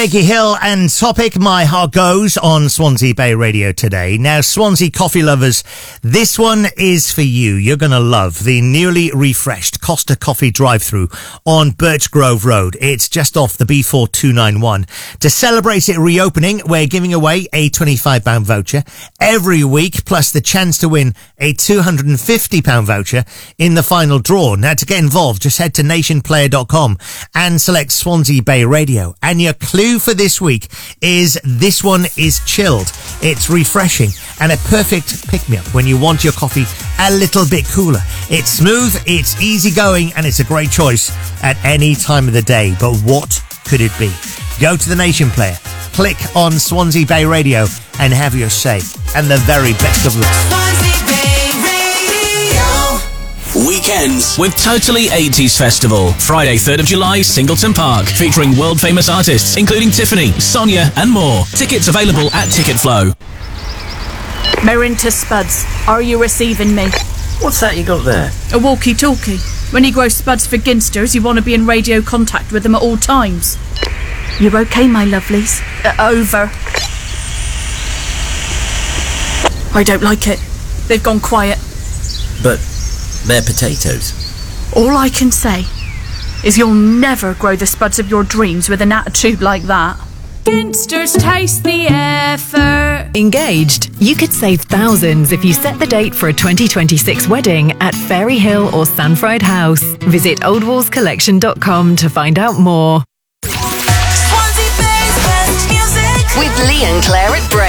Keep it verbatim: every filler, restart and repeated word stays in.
Jakey Hill and Topic, My Heart Goes on Swansea Bay Radio today. Now, Swansea coffee lovers, this one is for you. You're going to love the newly refreshed Costa Coffee drive-thru on Birch Grove Road. It's just off the B four two nine one. To celebrate it reopening, we're giving away a twenty-five pound voucher every week, plus the chance to win a two hundred fifty pound voucher in the final draw. Now, to get involved, just head to nation player dot com and select Swansea Bay Radio. And your clue for this week is this one is chilled. It's refreshing and a perfect pick-me-up when you want your coffee a little bit cooler. It's smooth, it's easygoing, and it's a great choice at any time of the day. But what could it be? Go to the Nation Player, click on Swansea Bay Radio, and have your say. And the very best of luck. Weekends with Totally eighties Festival. Friday, third of July, Singleton Park. Featuring world-famous artists, including Tiffany, Sonia, and more. Tickets available at Ticketflow. Merinta Spuds, are you receiving me? What's that you got there? A walkie-talkie. When you grow spuds for ginsters, you want to be in radio contact with them at all times. You okay, my lovelies? Uh, over. I don't like it. They've gone quiet. But they're potatoes. All I can say is you'll never grow the spuds of your dreams with an attitude like that. Ginsters taste the effort. Engaged? You could save thousands if you set the date for a twenty twenty-six wedding at Fairy Hill or Sanfried House. Visit old walls collection dot com to find out more. With Lee and Claire at Bray.